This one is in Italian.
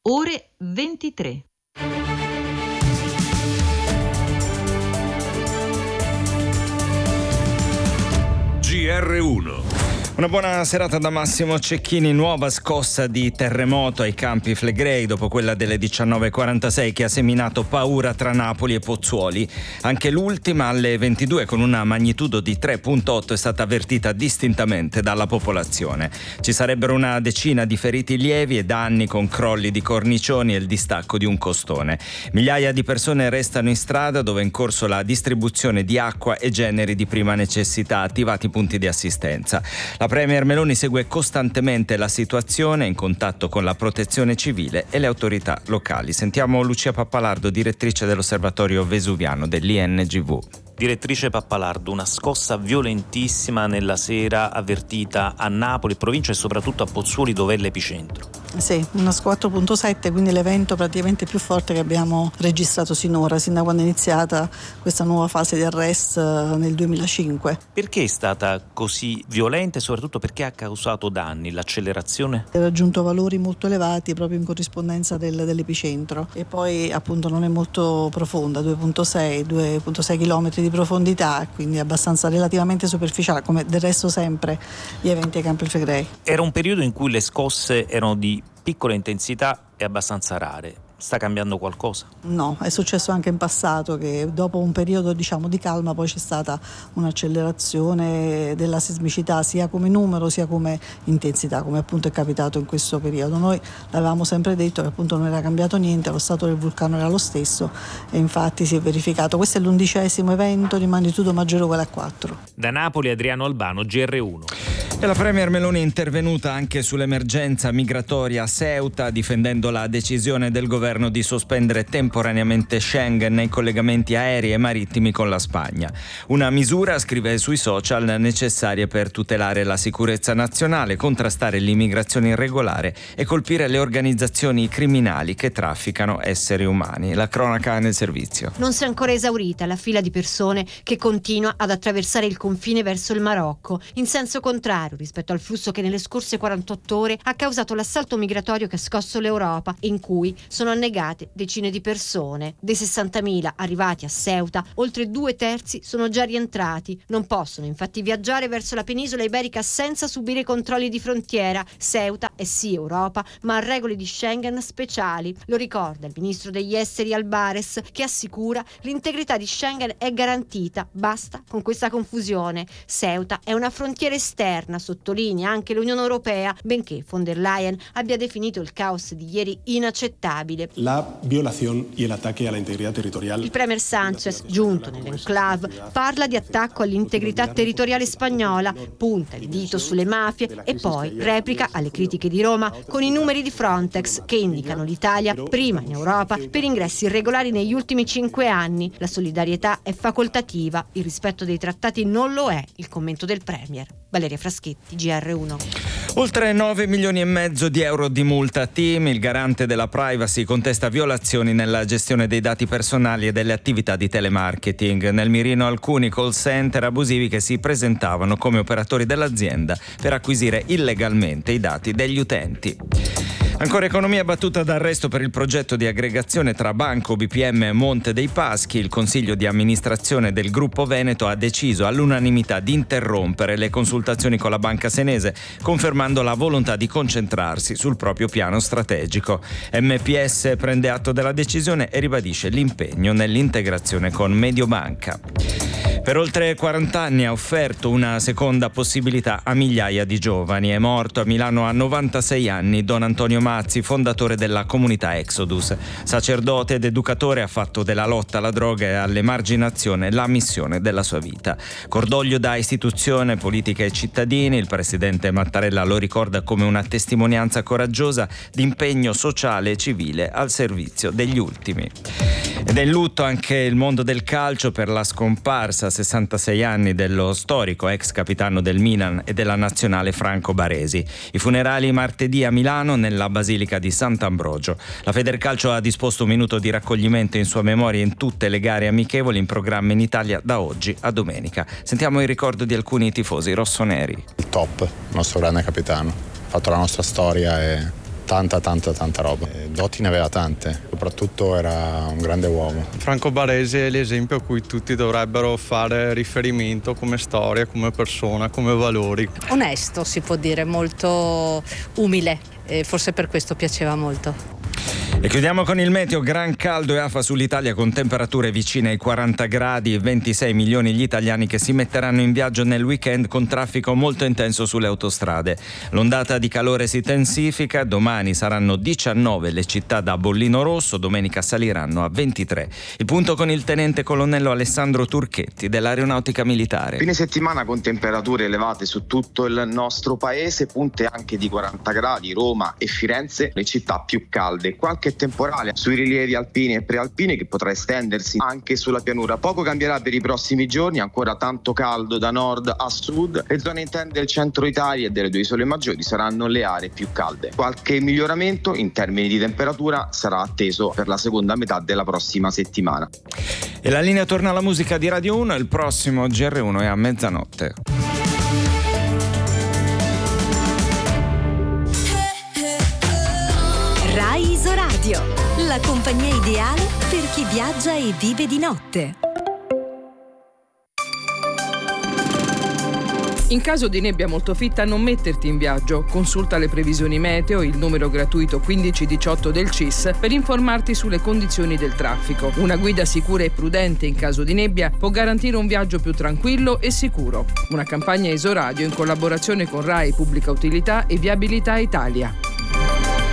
ore 23. GR1. Una buona serata da Massimo Cecchini. Nuova scossa di terremoto ai Campi Flegrei dopo quella delle 19:46 che ha seminato paura tra Napoli e Pozzuoli. Anche l'ultima alle 22 con una magnitudo di 3,8 è stata avvertita distintamente dalla popolazione. Ci sarebbero una decina di feriti lievi e danni con crolli di cornicioni e il distacco di un costone. Migliaia di persone restano in strada dove è in corso la distribuzione di acqua e generi di prima necessità, attivati punti di assistenza. La Premier Meloni segue costantemente la situazione, in contatto con la protezione civile e le autorità locali. Sentiamo Lucia Pappalardo, direttrice dell'Osservatorio Vesuviano dell'INGV. Direttrice Pappalardo, una scossa violentissima nella sera avvertita a Napoli, provincia e soprattutto a Pozzuoli, dove è l'epicentro. Sì, una 4.7, quindi l'evento praticamente più forte che abbiamo registrato sinora, sin da quando è iniziata questa nuova fase di arrest nel 2005. Perché è stata così violenta e soprattutto perché ha causato danni? L'accelerazione? Ha raggiunto valori molto elevati proprio in corrispondenza dell'epicentro e poi appunto non è molto profonda, 2.6 km di profondità, quindi abbastanza relativamente superficiale, come del resto sempre gli eventi ai Campi Flegrei. Era un periodo in cui le scosse erano di piccola intensità e abbastanza rare. Sta cambiando qualcosa? No, è successo anche in passato che dopo un periodo di calma poi c'è stata un'accelerazione della sismicità sia come numero sia come intensità, come appunto è capitato in questo periodo. Noi l'avevamo sempre detto che appunto non era cambiato niente, lo stato del vulcano era lo stesso e infatti si è verificato. Questo è l'11° evento di magnitudo maggiore o uguale a 4. Da Napoli Adriano Albano, GR1. E la Premier Meloni è intervenuta anche sull'emergenza migratoria a Ceuta, difendendo la decisione del governo di sospendere temporaneamente Schengen nei collegamenti aerei e marittimi con la Spagna. Una misura, scrive sui social, necessaria per tutelare la sicurezza nazionale, contrastare l'immigrazione irregolare e colpire le organizzazioni criminali che trafficano esseri umani. La cronaca nel servizio. Non si è ancora esaurita la fila di persone che continua ad attraversare il confine verso il Marocco, in senso contrario rispetto al flusso che nelle scorse 48 ore ha causato l'assalto migratorio che ha scosso l'Europa e in cui sono annegate decine di persone. Dei 60.000 arrivati a Ceuta, oltre 2/3 sono già rientrati. Non possono infatti viaggiare verso la penisola iberica senza subire controlli di frontiera. Ceuta è sì Europa, ma ha regole di Schengen speciali. Lo ricorda il ministro degli esteri Albares, che assicura l'integrità di Schengen è garantita. Basta con questa confusione. Ceuta è una frontiera esterna, sottolinea anche l'Unione Europea, benché von der Leyen abbia definito il caos di ieri inaccettabile. La violazione e l'attacco alla integrità territoriale. Il premier Sánchez, giunto nell'enclave, parla di attacco all'integrità territoriale spagnola, punta il dito sulle mafie e poi replica alle critiche di Roma con i numeri di Frontex che indicano l'Italia prima in Europa per ingressi irregolari negli ultimi 5 anni. La solidarietà è facoltativa, il rispetto dei trattati non lo è, il commento del premier. Valeria Fraschetti, GR1. Oltre 9 milioni e mezzo di euro di multa a TIM. Il garante della privacy contesta violazioni nella gestione dei dati personali e delle attività di telemarketing. Nel mirino alcuni call center abusivi che si presentavano come operatori dell'azienda per acquisire illegalmente i dati degli utenti. Ancora economia, battuta d'arresto per il progetto di aggregazione tra Banco BPM e Monte dei Paschi. Il consiglio di amministrazione del gruppo Veneto ha deciso all'unanimità di interrompere le consultazioni con la banca senese, confermando la volontà di concentrarsi sul proprio piano strategico. MPS prende atto della decisione e ribadisce l'impegno nell'integrazione con Mediobanca. Per oltre 40 anni ha offerto una seconda possibilità a migliaia di giovani. È morto a Milano a 96 anni Don Antonio Mazzi, fondatore della comunità Exodus. Sacerdote ed educatore, ha fatto della lotta alla droga e all'emarginazione la missione della sua vita. Cordoglio da istituzione, politica e cittadini. Il presidente Mattarella lo ricorda come una testimonianza coraggiosa di impegno sociale e civile al servizio degli ultimi. Ed è in lutto anche il mondo del calcio per la scomparsa a 66 anni dello storico ex capitano del Milan e della nazionale Franco Baresi. I funerali martedì a Milano nella Basilica di Sant'Ambrogio. La Federcalcio ha disposto un minuto di raccoglimento in sua memoria in tutte le gare amichevoli in programma in Italia da oggi a domenica. Sentiamo il ricordo di alcuni tifosi rossoneri. Il top, il nostro grande capitano, ha fatto la nostra storia e tanta roba. Doti ne aveva tante, soprattutto era un grande uomo. Franco Baresi è l'esempio a cui tutti dovrebbero fare riferimento come storia, come persona, come valori. Onesto, si può dire, molto umile, e forse per questo piaceva molto. E chiudiamo con il meteo. Gran caldo e afa sull'Italia con temperature vicine ai 40 gradi, 26 milioni gli italiani che si metteranno in viaggio nel weekend con traffico molto intenso sulle autostrade. L'ondata di calore si intensifica, domani saranno 19 le città da bollino rosso, domenica saliranno a 23. Il punto con il tenente colonnello Alessandro Turchetti dell'Aeronautica Militare. Fine settimana con temperature elevate su tutto il nostro paese, punte anche di 40 gradi, Roma e Firenze, le città più calde. Qualche temporale sui rilievi alpini e prealpini che potrà estendersi anche sulla pianura. Poco cambierà per i prossimi giorni, ancora tanto caldo da nord a sud. Le zone interne del centro Italia e delle due isole maggiori saranno le aree più calde. Qualche miglioramento in termini di temperatura sarà atteso per la seconda metà della prossima settimana. E la linea torna alla musica di Radio 1, il prossimo GR1 è a mezzanotte. Rai Isoradio, la compagnia ideale per chi viaggia e vive di notte. In caso di nebbia molto fitta non metterti in viaggio. Consulta le previsioni meteo, il numero gratuito 1518 del CIS per informarti sulle condizioni del traffico. Una guida sicura e prudente in caso di nebbia può garantire un viaggio più tranquillo e sicuro. Una campagna Isoradio in collaborazione con Rai Pubblica Utilità e Viabilità Italia.